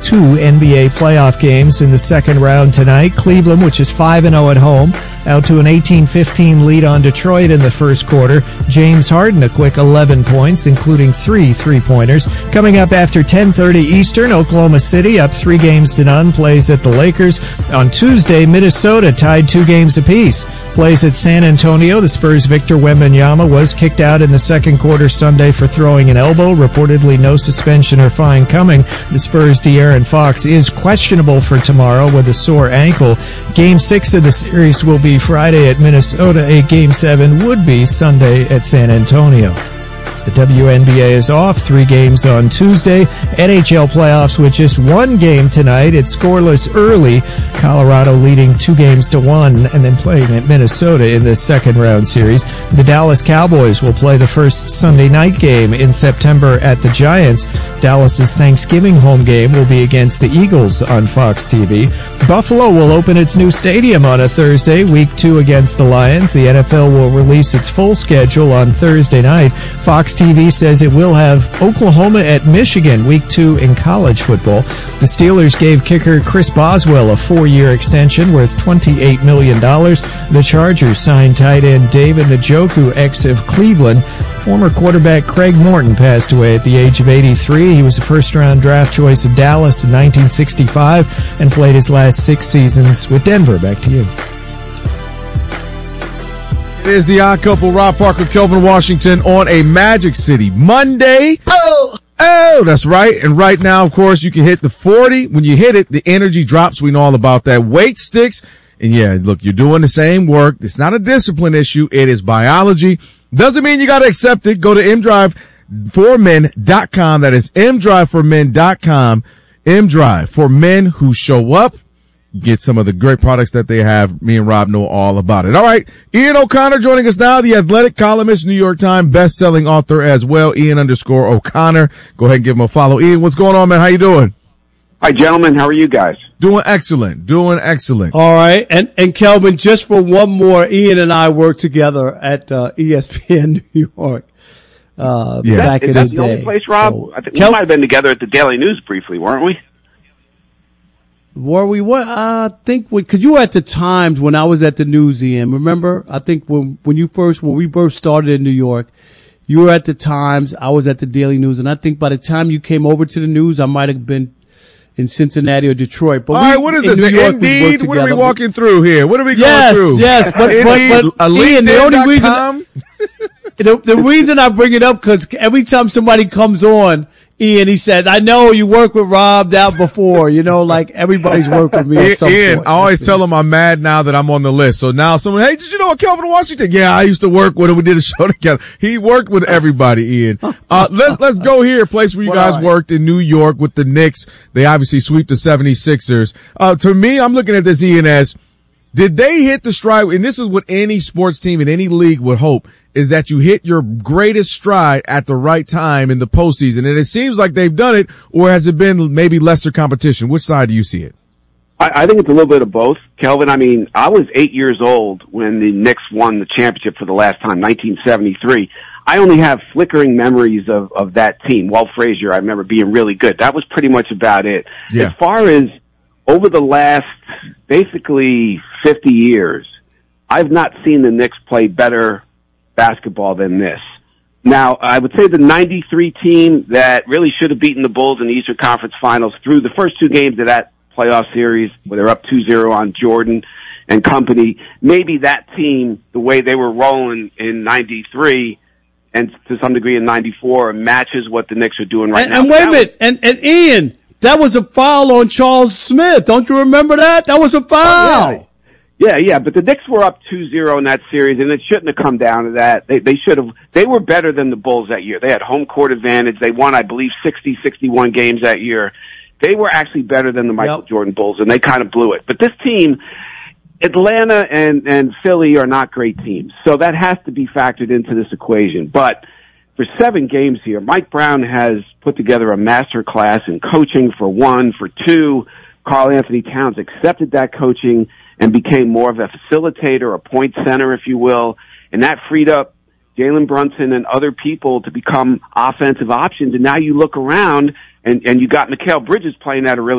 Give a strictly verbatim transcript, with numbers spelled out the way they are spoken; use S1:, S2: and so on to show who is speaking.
S1: two N B A playoff games in the second round tonight. Cleveland, which is five and oh at home, out to an eighteen fifteen lead on Detroit in the first quarter. James Harden a quick eleven points, including three three-pointers. Coming up after ten thirty Eastern, Oklahoma City up three games to none, plays at the Lakers. On Tuesday, Minnesota tied two games apiece, plays at San Antonio. The Spurs' Victor Wembanyama was kicked out in the second quarter Sunday for throwing an elbow. Reportedly no suspension or fine coming. The Spurs' De'Aaron Fox is questionable for tomorrow with a sore ankle. Game six of the series will be Friday at Minnesota. A Game seven would be Sunday at San Antonio. The W N B A is off, three games on Tuesday. N H L playoffs with just one game tonight. It's scoreless early. Colorado leading two games to one and then playing at Minnesota in the second round series. The Dallas Cowboys will play the first Sunday night game in September at the Giants. Dallas's Thanksgiving home game will be against the Eagles on Fox T V. Buffalo will open its new stadium on a Thursday, week two against the Lions. The N F L will release its full schedule on Thursday night. Fox T V says it will have Oklahoma at Michigan, week two in college football. The Steelers gave kicker Chris Boswell a four-year extension worth twenty-eight million dollars. The Chargers signed tight end David Njoku, ex of Cleveland. Former quarterback Craig Morton passed away at the age of eighty-three. He was a first-round draft choice of Dallas in nineteen sixty-five and played his last six seasons with Denver. Back to you.
S2: It is the Odd Couple, Rob Parker, Kelvin Washington on a Magic City Monday. Oh, oh, that's right. And right now, of course, you can hit the forty. When you hit it, the energy drops. We know all about that. Weight sticks. And yeah, look, you're doing the same work. It's not a discipline issue. It is biology. Doesn't mean you got to accept it. Go to m drive for men dot com. That is m drive for men dot com. M-Drive for men who show up. Get some of the great products that they have. Me and Rob know all about it. All right. Ian O'Connor joining us now, the athletic columnist, New York Times best-selling author as well. Ian underscore O'Connor. Go ahead and give him a follow. Ian, what's going on, man? How you doing?
S3: Hi, gentlemen. How are you guys?
S2: Doing excellent. Doing excellent.
S4: All right. And, and Kelvin, just for one more, Ian and I worked together at uh, E S P N New York. Uh,
S3: yeah.
S4: back
S3: is
S4: in
S3: that
S4: the
S3: the
S4: day.
S3: only place, Rob?
S4: So,
S3: I think
S4: Kel-
S3: we might have been together at the Daily News briefly, weren't we?
S4: Were we what? I think we, cause you were at the Times when I was at the News, Ian. Remember? I think when, when you first, when we first started in New York, you were at the Times, I was at the Daily News, and I think by the time you came over to the News, I might have been in Cincinnati or Detroit. But
S2: all
S4: we,
S2: right, what is this?
S4: York,
S2: Indeed? What are we walking through here? What are we
S4: yes,
S2: going through?
S4: Yes, but, but, but Ian, the only reason, the, the reason I bring it up, cause every time somebody comes on, Ian, he said, I know you worked with Rob down before, you know, like everybody's worked with me at some
S2: Ian,
S4: point.
S2: I always tell him I'm mad now that I'm on the list. So now someone, hey, did you know what Kelvin Washington? Yeah, I used to work with him. We did a show together. He worked with everybody, Ian. Uh, let's, let's go here, a place where you guys
S4: right.
S2: worked in New York with the Knicks. They obviously sweep the seventy-sixers. Uh, to me, I'm looking at this, Ian, as did they hit the stride? And this is what any sports team in any league would hope, is that you hit your greatest stride at the right time in the postseason. And it seems like they've done it, or has it been maybe lesser competition? Which side do you see it?
S3: I, I think it's a little bit of both, Kelvin. I mean, I was eight years old when the Knicks won the championship for the last time, nineteen seventy-three. I only have flickering memories of, of that team. Walt Frazier, I remember being really good. That was pretty much about it.
S2: Yeah.
S3: As far as over the last basically fifty years, I've not seen the Knicks play better basketball than this. Now, I would say the ninety-three team that really should have beaten the Bulls in the Eastern Conference Finals through the first two games of that playoff series, where they're up two zero on Jordan and company, maybe that team, the way they were rolling in ninety-three and to some degree in ninety-four, matches what the Knicks are doing right
S4: and,
S3: now.
S4: And wait a minute, and, and Ian, that was a foul on Charles Smith. Don't you remember that? That was a foul.
S3: Oh, yeah. Yeah, yeah, but the Knicks were up two zero in that series, and it shouldn't have come down to that. They, they should have, they were better than the Bulls that year. They had home court advantage. They won, I believe, sixty, sixty-one games that year. They were actually better than the Michael
S4: Yep.
S3: Jordan Bulls, and they kind of blew it. But this team, Atlanta and, and Philly are not great teams, so that has to be factored into this equation. But for seven games here, Mike Brown has put together a master class in coaching, for one. For two, Karl Anthony Towns accepted that coaching and became more of a facilitator, a point center, if you will, and that freed up Jalen Brunson and other people to become offensive options. And now you look around, and, and you got Mikal Bridges playing at a really